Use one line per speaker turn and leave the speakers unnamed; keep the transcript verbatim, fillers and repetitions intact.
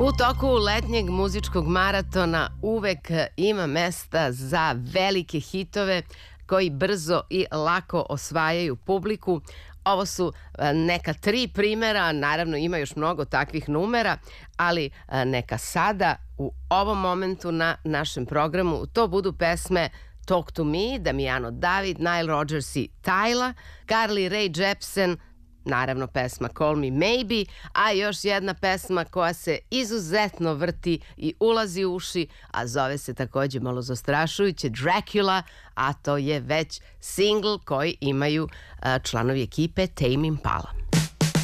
U toku letnjeg muzičkog maratona uvek ima mesta za velike hitove koji brzo i lako osvajaju publiku. Ovo su neka tri primera, naravno ima još mnogo takvih numera, ali neka sada u ovom momentu na našem programu to budu pesme Talk to Me, Damiano David, Nile Rodgers i Tyla, Carly Rae Jepsen, naravno pesma Call Me Maybe, a još jedna pesma koja se izuzetno vrti i ulazi u uši, a zove se takođe malo zastrašujuće Dracula, a to je već singl koji imaju članovi ekipe Tame Impala.